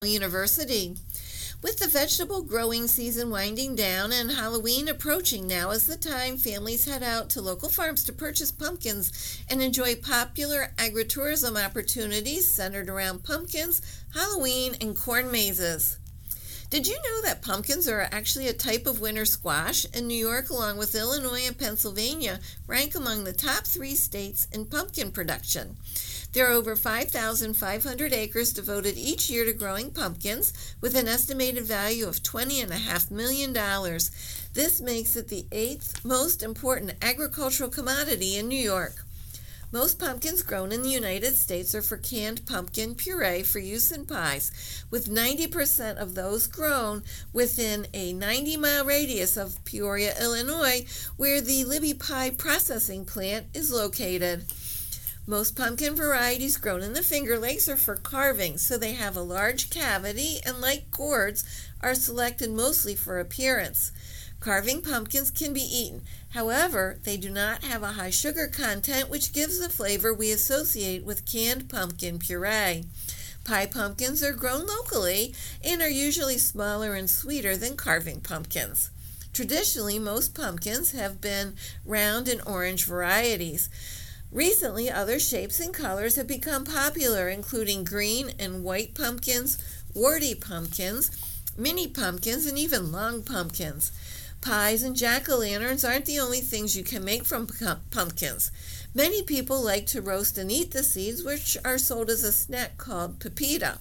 University. With the vegetable growing season winding down and Halloween approaching, now is the time families head out to local farms to purchase pumpkins and enjoy popular agritourism opportunities centered around pumpkins, Halloween, and corn mazes. Did you know that pumpkins are actually a type of winter squash? In New York, along with Illinois and Pennsylvania, rank among the top 3 states in pumpkin production. There are over 5,500 acres devoted each year to growing pumpkins, with an estimated value of $20.5 million. This makes it the 8th most important agricultural commodity in New York. Most pumpkins grown in the United States are for canned pumpkin puree for use in pies, with 90% of those grown within a 90-mile radius of Peoria, Illinois, where the Libby Pie processing plant is located. Most pumpkin varieties grown in the Finger Lakes are for carving, so they have a large cavity and, like gourds, are selected mostly for appearance. Carving pumpkins can be eaten. However, they do not have a high sugar content, which gives the flavor we associate with canned pumpkin puree. Pie pumpkins are grown locally and are usually smaller and sweeter than carving pumpkins. Traditionally, most pumpkins have been round and orange varieties. Recently, other shapes and colors have become popular, including green and white pumpkins, warty pumpkins, mini pumpkins, and even long pumpkins. Pies and jack-o'-lanterns aren't the only things you can make from pumpkins. Many people like to roast and eat the seeds, which are sold as a snack called pepita.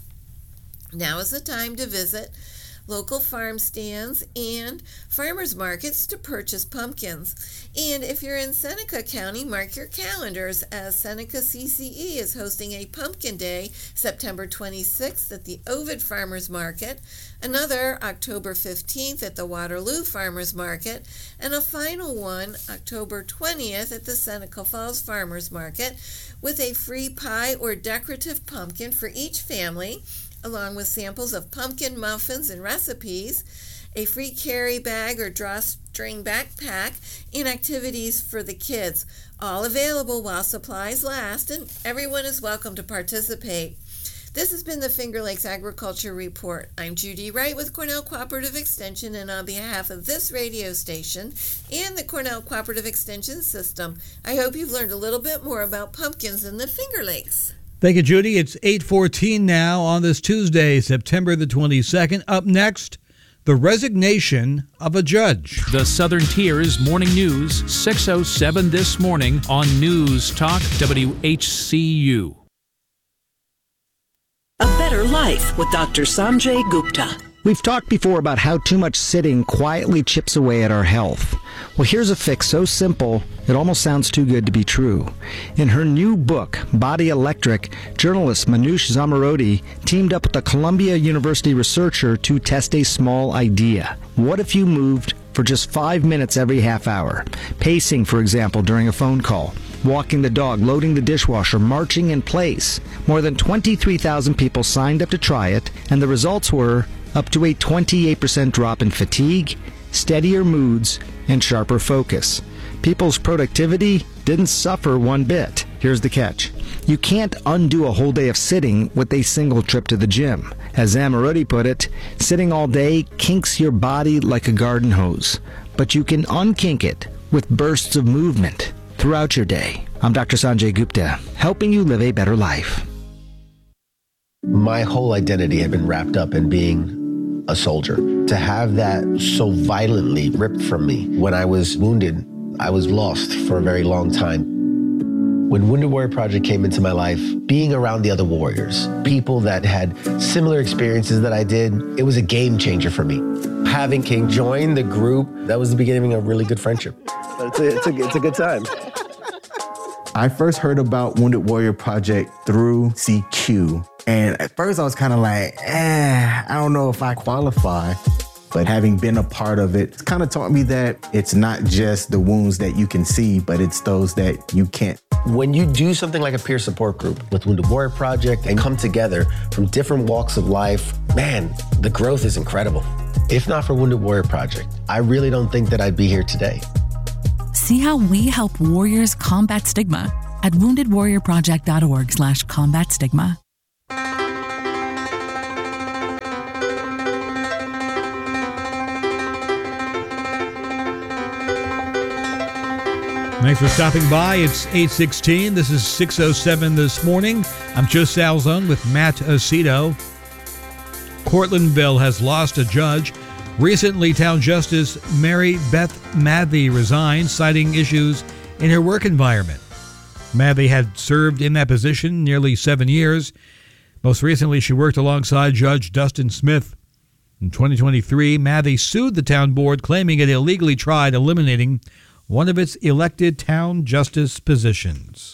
Now is the time to visit local farm stands and farmers markets to purchase pumpkins. And if you're in Seneca County, mark your calendars, as Seneca CCE is hosting a Pumpkin Day September 26th at the Ovid Farmers Market, another October 15th at the Waterloo Farmers Market, and a final one October 20th at the Seneca Falls Farmers Market, with a free pie or decorative pumpkin for each family, along with samples of pumpkin muffins and recipes, a free carry bag or drawstring backpack, and activities for the kids. All available while supplies last, and everyone is welcome to participate. This has been the Finger Lakes Agriculture Report. I'm Judy Wright with Cornell Cooperative Extension, and on behalf of this radio station and the Cornell Cooperative Extension System, I hope you've learned a little bit more about pumpkins in the Finger Lakes. Thank you, Judy. It's 8:14 now on this Tuesday, September the 22nd. Up next, the resignation of a judge. The Southern Tier's Morning News, 6:07 this morning on News Talk WHCU. A Better Life with Dr. Sanjay Gupta. We've talked before about how too much sitting quietly chips away at our health. Well, here's a fix so simple, it almost sounds too good to be true. In her new book, Body Electric, journalist Manoush Zomorodi teamed up with a Columbia University researcher to test a small idea. What if you moved for just 5 minutes every half hour? Pacing, for example, during a phone call. Walking the dog, loading the dishwasher, marching in place. More than 23,000 people signed up to try it, and the results were up to a 28% drop in fatigue, steadier moods, and sharper focus. People's productivity didn't suffer one bit. Here's the catch. You can't undo a whole day of sitting with a single trip to the gym. As Zomorodi put it, sitting all day kinks your body like a garden hose, but you can unkink it with bursts of movement throughout your day. I'm Dr. Sanjay Gupta, helping you live a better life. My whole identity had been wrapped up in being a soldier. To have that so violently ripped from me when I was wounded, I was lost for a very long time. When Wounded Warrior Project came into my life, being around the other warriors, people that had similar experiences that I did, it was a game changer for me. Having King join the group, that was the beginning of a really good friendship. It's a good time. I first heard about Wounded Warrior Project through CQ. And at first I was kind of like, I don't know if I qualify. But having been a part of it, it's kind of taught me that it's not just the wounds that you can see, but it's those that you can't. When you do something like a peer support group with Wounded Warrior Project and come together from different walks of life, man, the growth is incredible. If not for Wounded Warrior Project, I really don't think that I'd be here today. See how we help warriors combat stigma at woundedwarriorproject.org/combat stigma. Thanks for stopping by. It's 8:16. This is 6:07 this morning. I'm Joe Salzone with Matt Aceto. Cortlandville has lost a judge. Recently, Town Justice Mary Beth Mathy resigned, citing issues in her work environment. Mathy had served in that position nearly 7 years. Most recently, she worked alongside Judge Dustin Smith. In 2023, Mathy sued the town board, claiming it illegally tried eliminating one of its elected town justice positions.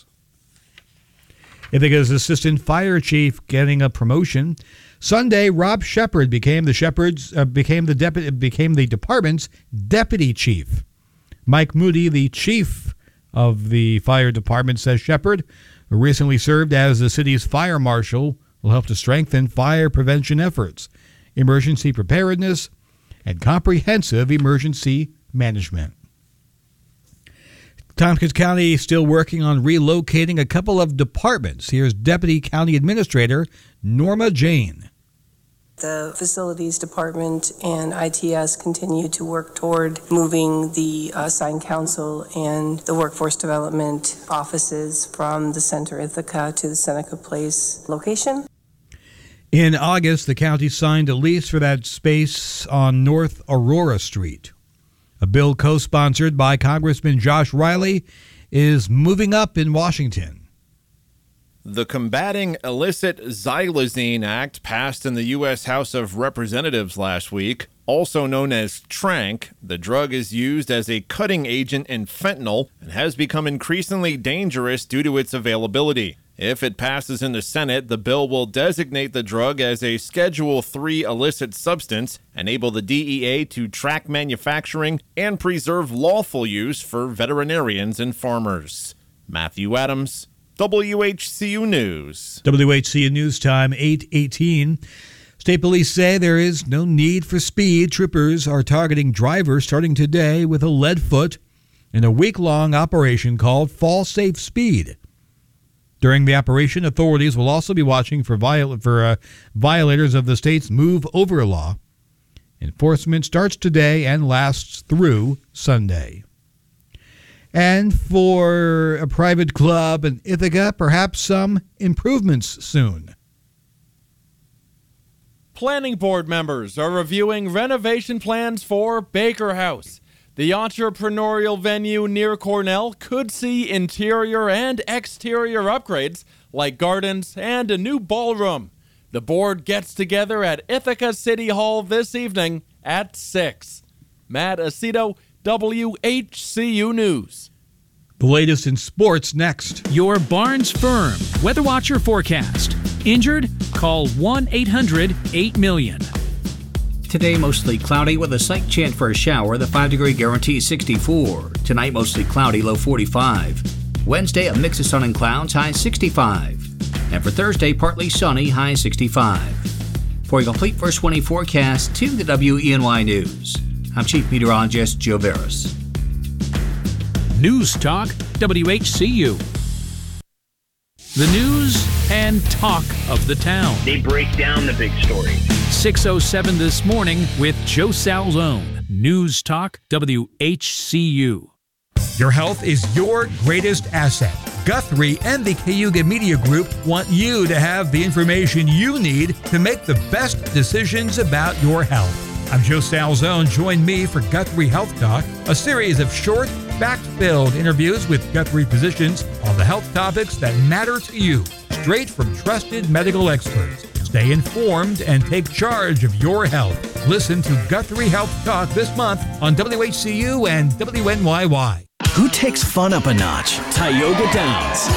Ithaca's assistant fire chief getting a promotion. Sunday, Rob Shepard became the department's deputy chief. Mike Moody, the chief of the fire department, says Shepard, who recently served as the city's fire marshal, will help to strengthen fire prevention efforts, emergency preparedness, and comprehensive emergency management. Tompkins County still working on relocating a couple of departments. Here's Deputy County Administrator Norma Jane. The Facilities Department and ITS continue to work toward moving the Sign Council and the Workforce Development offices from the Center Ithaca to the Seneca Place location. In August, the county signed a lease for that space on North Aurora Street. A bill co-sponsored by Congressman Josh Riley is moving up in Washington. The Combating Illicit Xylazine Act passed in the U.S. House of Representatives last week. Also known as Tranq, the drug is used as a cutting agent in fentanyl and has become increasingly dangerous due to its availability. If it passes in the Senate, the bill will designate the drug as a Schedule III illicit substance, enable the DEA to track manufacturing, and preserve lawful use for veterinarians and farmers. Matthew Adams, WHCU News. WHCU News Time, 8:18. State police say there is no need for speed. Troopers are targeting drivers starting today with a lead foot in a week-long operation called Fall Safe Speed. During the operation, authorities will also be watching for violators of the state's Move Over law. Enforcement starts today and lasts through Sunday. And for a private club in Ithaca, perhaps some improvements soon. Planning board members are reviewing renovation plans for Baker House. The entrepreneurial venue near Cornell could see interior and exterior upgrades like gardens and a new ballroom. The board gets together at Ithaca City Hall this evening at 6. Matt Aceto, WHCU News. The latest in sports next. Your Barnes Firm Weather Watcher forecast. Injured? Call 1-800-8-million. Today, mostly cloudy with a slight chance for a shower. The 5-degree guarantee is 64. Tonight, mostly cloudy, low 45. Wednesday, a mix of sun and clouds, high 65. And for Thursday, partly sunny, high 65. For a complete first 20 forecast, to the WENY News. I'm Chief Meteorologist Joe Veras. News Talk WHCU. The news and talk of the town. They break down the big story. 6:07 this morning with Joe Salzone. News Talk WHCU. Your health is your greatest asset. Guthrie and the Cayuga Media Group want you to have the information you need to make the best decisions about your health. I'm Joe Salzone. Join me for Guthrie Health Talk, a series of short, fact-filled interviews with Guthrie physicians on the health topics that matter to you, straight from trusted medical experts. Stay informed and take charge of your health. Listen to Guthrie Health Talk this month on WHCU and WNYY. Who takes fun up a notch? Tioga Downs.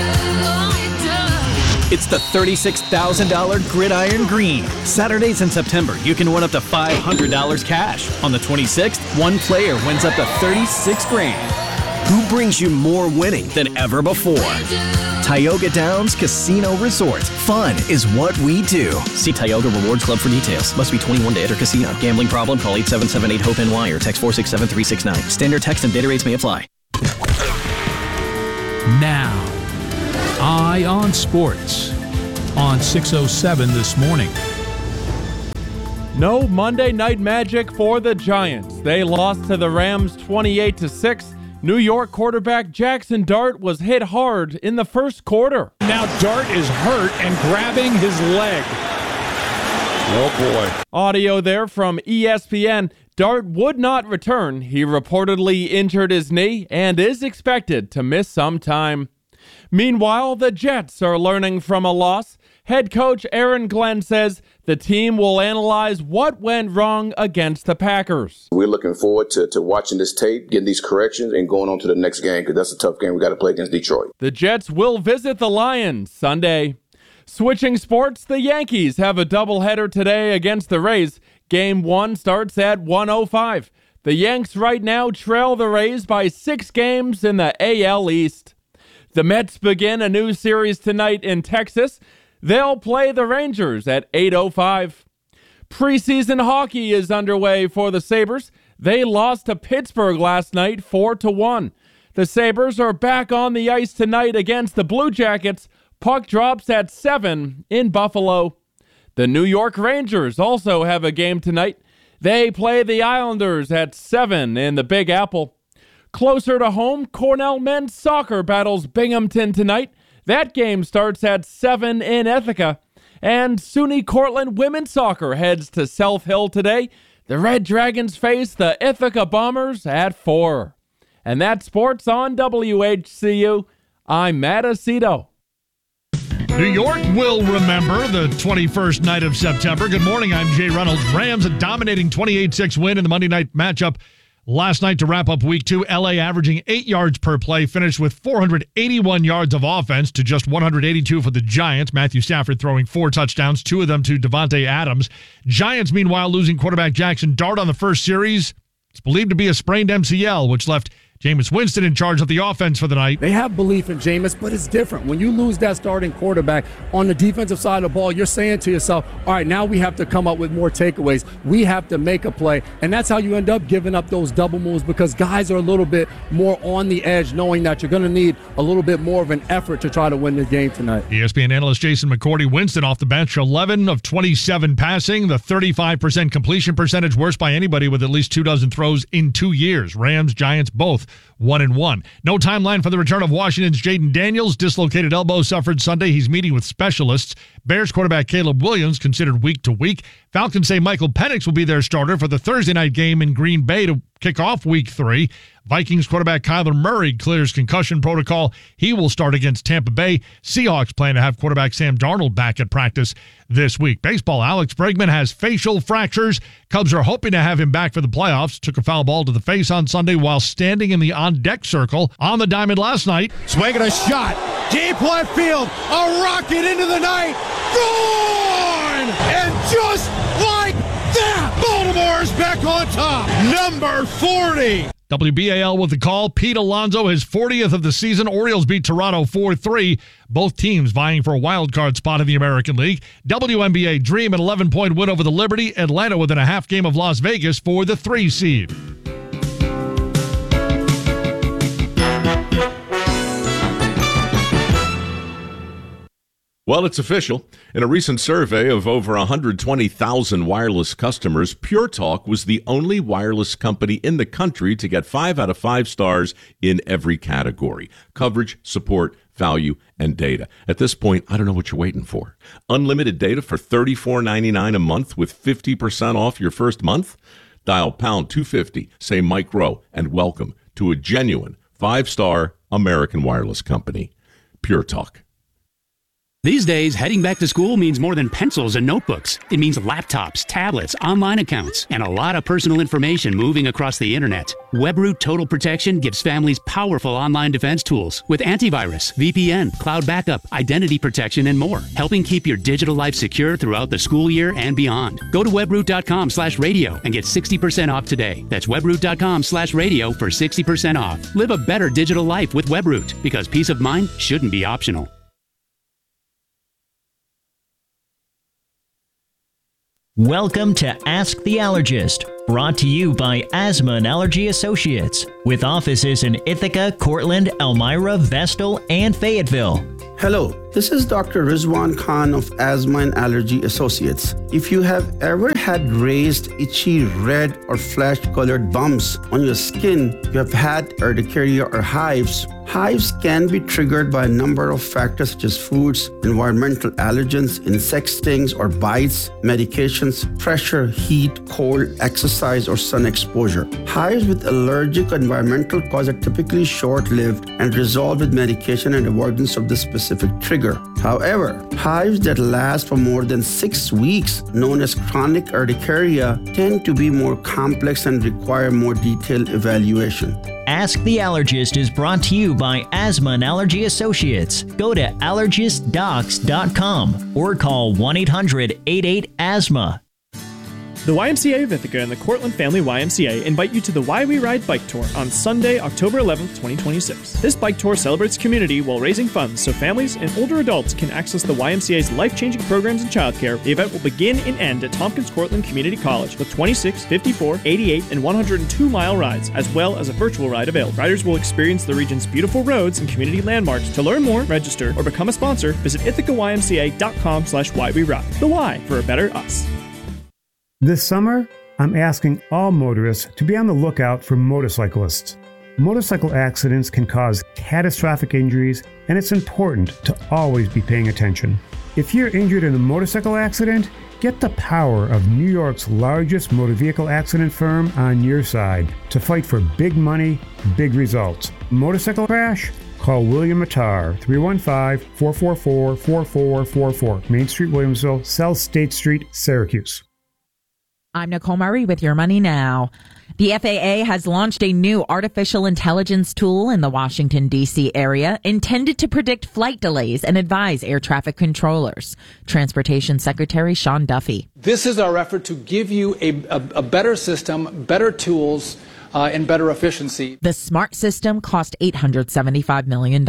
It's the $36,000 Gridiron Green. Saturdays in September, you can win up to $500 cash. On the 26th, one player wins up to $36,000. Who brings you more winning than ever before? Tioga Downs Casino Resort. Fun is what we do. See Tioga Rewards Club for details. Must be 21 to enter casino. Gambling problem? Call 877-8-HOPE-NY or text 467-369. Standard text and data rates may apply. Now, Eye on Sports on 6:07 this morning. No Monday Night Magic for the Giants. They lost to the Rams 28-6. New York quarterback Jackson Dart was hit hard in the first quarter. Now Dart is hurt and grabbing his leg. Oh boy. Audio there from ESPN. Dart would not return. He reportedly injured his knee and is expected to miss some time. Meanwhile, the Jets are learning from a loss. Head coach Aaron Glenn says the team will analyze what went wrong against the Packers. We're looking forward to watching this tape, getting these corrections, and going on to the next game because that's a tough game we got to play against Detroit. The Jets will visit the Lions Sunday. Switching sports, the Yankees have a doubleheader today against the Rays. Game 1 starts at 1:05. The Yanks right now trail the Rays by 6 games in the AL East. The Mets begin a new series tonight in Texas. They'll play the Rangers at 8:05. Preseason hockey is underway for the Sabres. They lost to Pittsburgh last night 4-1. The Sabres are back on the ice tonight against the Blue Jackets. Puck drops at 7 in Buffalo. The New York Rangers also have a game tonight. They play the Islanders at 7 in the Big Apple. Closer to home, Cornell men's soccer battles Binghamton tonight. That game starts at 7 in Ithaca. And SUNY Cortland women's soccer heads to South Hill today. The Red Dragons face the Ithaca Bombers at 4. And that's sports on WHCU. I'm Matt Aceto. New York will remember the 21st night of September. Good morning, I'm Jay Reynolds. Rams a dominating 28-6 win in the Monday night matchup last night to wrap up week 2. LA averaging 8 yards per play, finished with 481 yards of offense to just 182 for the Giants. Matthew Stafford throwing 4 touchdowns, 2 of them to Devontae Adams. Giants, meanwhile, losing quarterback Jackson Dart on the first series. It's believed to be a sprained MCL, which left Jameis Winston in charge of the offense for the night. They have belief in Jameis, but it's different. When you lose that starting quarterback on the defensive side of the ball, you're saying to yourself, all right, now we have to come up with more takeaways. We have to make a play. And that's how you end up giving up those double moves, because guys are a little bit more on the edge, knowing that you're going to need a little bit more of an effort to try to win the game tonight. ESPN analyst Jason McCourty. Winston off the bench, 11 of 27 passing, the 35% completion percentage, worst by anybody with at least 2 dozen throws in 2 years. Rams, Giants, both 1-1. No timeline for the return of Washington's Jaden Daniels. Dislocated elbow suffered Sunday. He's meeting with specialists. Bears quarterback Caleb Williams considered week to week. Falcons say Michael Penix will be their starter for the Thursday night game in Green Bay to kick off week 3. Vikings quarterback Kyler Murray clears concussion protocol. He will start against Tampa Bay. Seahawks plan to have quarterback Sam Darnold back at practice this week. Baseball, Alex Bregman has facial fractures. Cubs are hoping to have him back for the playoffs. Took a foul ball to the face on Sunday while standing in the on-deck circle on the diamond last night. Swinging a shot. Deep left field. A rocket into the night. Gone! And just like that, Baltimore's back on top. Number 40. WBAL with the call. Pete Alonso, his 40th of the season. Orioles beat Toronto 4-3. Both teams vying for a wild card spot in the American League. WNBA Dream an 11-point win over the Liberty. Atlanta within a half game of Las Vegas for the 3 seed. Well, it's official. In a recent survey of over 120,000 wireless customers, Pure Talk was the only wireless company in the country to get 5 out of 5 stars in every category: coverage, support, value, and data. At this point, I don't know what you're waiting for. Unlimited data for $34.99 a month with 50% off your first month? Dial pound 250, say Mike Rowe, and welcome to a genuine 5-star American wireless company. Pure Talk. These days, heading back to school means more than pencils and notebooks. It means laptops, tablets, online accounts, and a lot of personal information moving across the internet. WebRoot Total Protection gives families powerful online defense tools with antivirus, VPN, cloud backup, identity protection, and more, helping keep your digital life secure throughout the school year and beyond. Go to webroot.com/radio and get 60% off today. That's webroot.com/radio for 60% off. Live a better digital life with WebRoot, because peace of mind shouldn't be optional. Welcome to Ask the Allergist, Brought to you by Asthma and Allergy Associates, with offices in Ithaca, Cortland, Elmira, Vestal, and Fayetteville. Hello, this is Dr. Rizwan Khan of Asthma and Allergy Associates. If you have ever had raised, itchy, red, or flesh-colored bumps on your skin, you have had urticaria or hives. Hives can be triggered by a number of factors such as foods, environmental allergens, insect stings or bites, medications, pressure, heat, cold, exercise, or sun exposure. Hives with allergic or environmental cause are typically short-lived and resolve with medication and avoidance of the specific trigger. However, hives that last for more than 6 weeks, known as chronic urticaria, tend to be more complex and require more detailed evaluation. Ask the Allergist is brought to you by Asthma and Allergy Associates. Go to allergistdocs.com or call 1-800-88-ASTHMA. The YMCA of Ithaca and the Cortland Family YMCA invite you to the Why We Ride Bike Tour on Sunday, October 11th, 2026. This bike tour celebrates community while raising funds so families and older adults can access the YMCA's life-changing programs and childcare. The event will begin and end at Tompkins Cortland Community College with 26, 54, 88, and 102-mile rides, as well as a virtual ride available. Riders will experience the region's beautiful roads and community landmarks. To learn more, register, or become a sponsor, visit ithacawymca.com/whywyride. The Why for a better us. This summer, I'm asking all motorists to be on the lookout for motorcyclists. Motorcycle accidents can cause catastrophic injuries, and it's important to always be paying attention. If you're injured in a motorcycle accident, get the power of New York's largest motor vehicle accident firm on your side to fight for big money, big results. Motorcycle crash? Call William Attar, 315-444-4444, Main Street, Williamsville, South State Street, Syracuse. I'm Nicole Murray with Your Money Now. The FAA has launched a new artificial intelligence tool in the Washington, D.C. area intended to predict flight delays and advise air traffic controllers. Transportation Secretary Sean Duffy. This is our effort to give you a better system, better tools, and better efficiency. The smart system cost $875 million.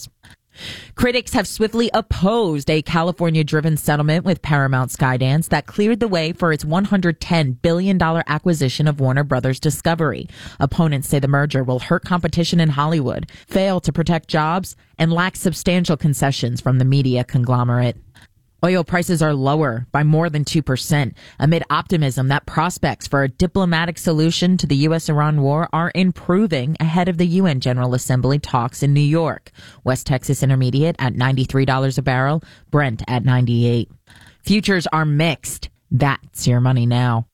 Critics have swiftly opposed a California-driven settlement with Paramount Skydance that cleared the way for its $110 billion acquisition of Warner Brothers Discovery. Opponents say the merger will hurt competition in Hollywood, fail to protect jobs, and lack substantial concessions from the media conglomerate. Oil prices are lower by more than 2% amid optimism that prospects for a diplomatic solution to the U.S.-Iran war are improving ahead of the UN General Assembly talks in New York. West Texas Intermediate at $93 a barrel, Brent at $98. Futures are mixed. That's Your Money Now.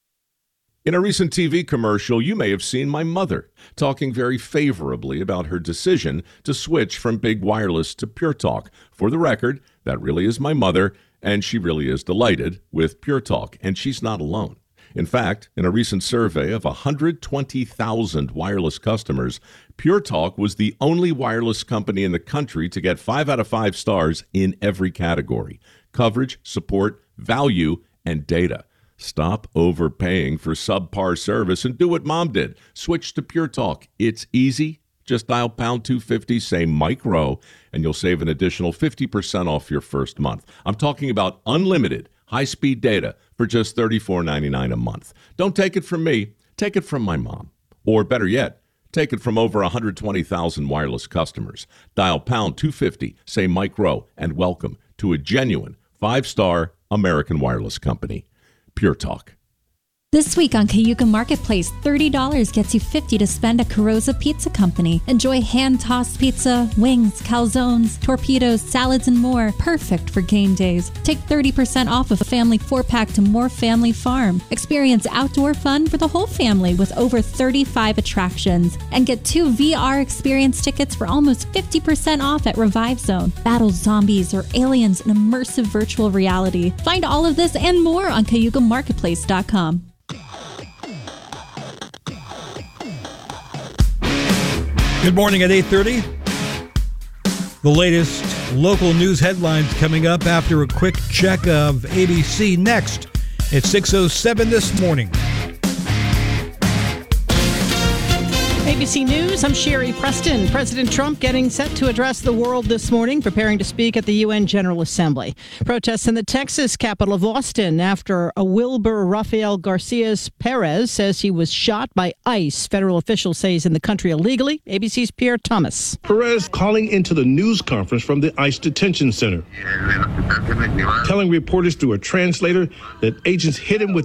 In a recent TV commercial, you may have seen my mother talking very favorably about her decision to switch from big wireless to Pure Talk. For the record, that really is my mother, and she really is delighted with Pure Talk, and she's not alone. In fact, in a recent survey of 120,000 wireless customers, Pure Talk was the only wireless company in the country to get 5 out of 5 stars in every category: coverage, support, value, and data. Stop overpaying for subpar service and do what Mom did. Switch to Pure Talk. It's easy. Just dial pound 250, say Mike Rowe, and you'll save an additional 50% off your first month. I'm talking about unlimited high-speed data for just $34.99 a month. Don't take it from me. Take it from my mom. Or better yet, take it from over 120,000 wireless customers. Dial pound 250, say Mike Rowe, and welcome to a genuine 5-star American wireless company. Pure Talk. This week on Cayuga Marketplace, $30 gets you $50 to spend at Carosa Pizza Company. Enjoy hand-tossed pizza, wings, calzones, torpedoes, salads, and more. Perfect for game days. Take 30% off of a family 4-pack to More Family Farm. Experience outdoor fun for the whole family with over 35 attractions. And get 2 VR experience tickets for almost 50% off at Revive Zone. Battle zombies or aliens in immersive virtual reality. Find all of this and more on CayugaMarketplace.com. Good morning at 8:30. The latest local news headlines coming up after a quick check of ABC next at 6:07 this morning. ABC News, I'm Sherry Preston. President Trump getting set to address the world this morning, preparing to speak at the UN General Assembly. Protests in the Texas capital of Austin after a Wilbur Rafael Garcias Perez says he was shot by ICE. Federal officials say he's in the country illegally. ABC's Pierre Thomas. Perez calling into the news conference from the ICE detention center, telling reporters through a translator that agents hit him with